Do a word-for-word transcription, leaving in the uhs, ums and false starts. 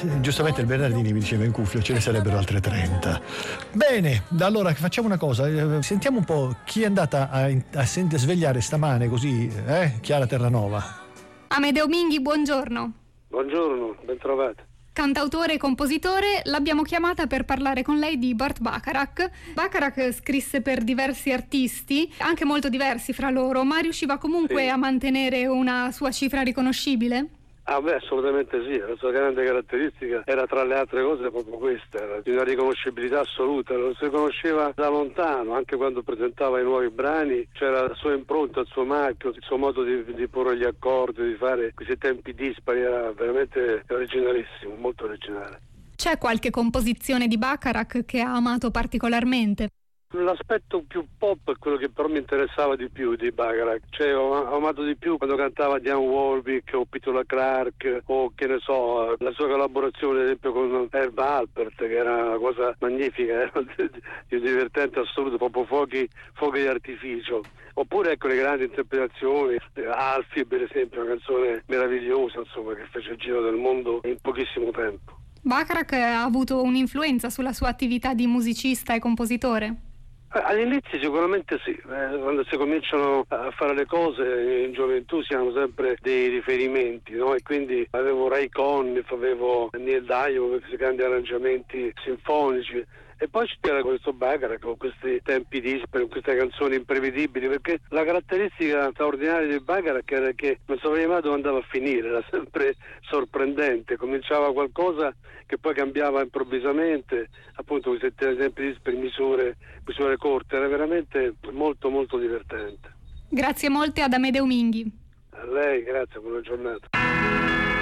giustamente il Bernardini mi diceva in cuffia ce ne sarebbero altre trenta. Bene, allora facciamo una cosa, sentiamo un po' chi è andata a, a svegliare stamane così, eh? Chiara Terranova. Amedeo Minghi, buongiorno. Buongiorno, ben trovati. Cantautore e compositore, l'abbiamo chiamata per parlare con lei di Burt Bacharach. Bacharach scrisse per diversi artisti, anche molto diversi fra loro, ma riusciva comunque sì. a mantenere una sua cifra riconoscibile? Ah beh, assolutamente sì, la sua grande caratteristica era tra le altre cose proprio questa, era di una riconoscibilità assoluta, lo si conosceva da lontano, anche quando presentava i nuovi brani, c'era la sua impronta, il suo marchio, il suo modo di, di porre gli accordi, di fare questi tempi dispari, era veramente originalissimo, molto originale. C'è qualche composizione di Bacharach che ha amato particolarmente? L'aspetto più pop è quello che però mi interessava di più di Bacharach, cioè ho, ho amato di più quando cantava Dionne Warwick o Petula Clark o che ne so, la sua collaborazione ad esempio con Herb Alpert, che era una cosa magnifica, era di divertente assoluto, proprio fuochi, fuochi di artificio. Oppure ecco le grandi interpretazioni, Alfie per esempio, una canzone meravigliosa insomma che fece il giro del mondo in pochissimo tempo. Bacharach ha avuto un'influenza sulla sua attività di musicista e compositore? All'inizio sicuramente sì, eh, quando si cominciano a fare le cose in gioventù si hanno sempre dei riferimenti, no? E quindi avevo Ray Conniff, avevo Neil Diamond, questi grandi arrangiamenti sinfonici. E poi c'era questo Bacharach con questi tempi dispari, con queste canzoni imprevedibili, perché la caratteristica straordinaria di Bacharach era che non sapevi mai dove andava a finire, era sempre sorprendente, cominciava qualcosa che poi cambiava improvvisamente, appunto questi tempi dispari, misure, misure corte, era veramente molto molto divertente. Grazie molte ad Amedeo Minghi. A lei, grazie, buona giornata.